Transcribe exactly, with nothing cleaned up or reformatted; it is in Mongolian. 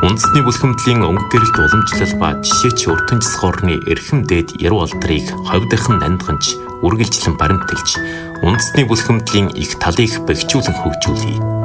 Үндэсний бүлхэмдлийн өнгө гэрэлт уламжлал ба жишээч өртөн жисхорны эрхэм дээд яруу алдрыг ховдохон нандганж, үргэлжлэн баримтэлж, үндэсний бүлхэмдлийн их талыг бэхжүүлэн хөгжүүлье.